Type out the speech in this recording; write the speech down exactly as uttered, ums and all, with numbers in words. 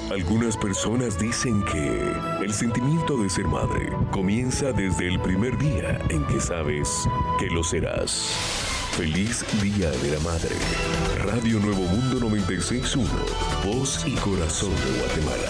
Algunas personas dicen que el sentimiento de ser madre comienza desde el primer día en que sabes que lo serás. Feliz Día de la Madre. Radio Nuevo Mundo noventa y seis punto uno, voz y corazón de Guatemala.